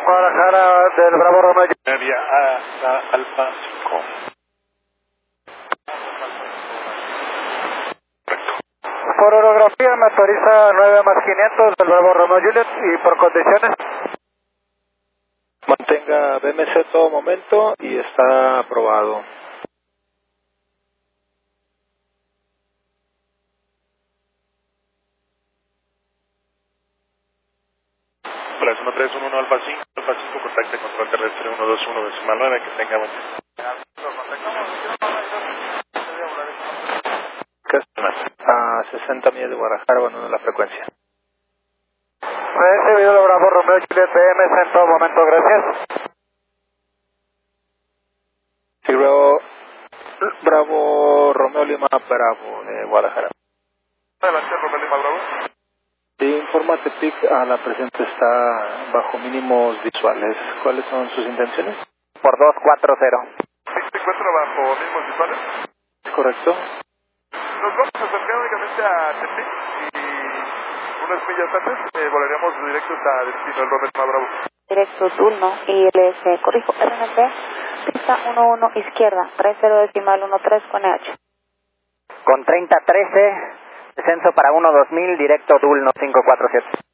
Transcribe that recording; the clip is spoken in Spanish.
Guadalajara del Bravo Romeo. Media hasta Alfa 5. Por orografía me autoriza 9 más 500 del Bravo Romeo Juliet y por condiciones. Mantenga BMC todo momento y está aprobado. Hola, 1311 Alfa 5, contacte control terrestre 121 decimal 9, que tenga buen día. A 60 millas de Guadalajara, abandonando la frecuencia. Recibido el Bravo Romeo Juliet BMS en todo momento, gracias. Y luego Bravo Romeo Lima Bravo de Guadalajara. Adelante, Romeo Lima Bravo. Informa Tepic, a la presente está bajo mínimos visuales. ¿Cuáles son sus intenciones? Por 240. ¿Se encuentra bajo mismos visuales? ¿Correcto? Nos vamos a acercar únicamente a Tepic y unas millas antes volaríamos directos a destino, el Romeo Lima Bravo. Directo Dulno, ILS, corrijo, RNP, pista 11 izquierda, 30 decimal 13 con EH. Con 3013, descenso para 12000, directo Dulno 547.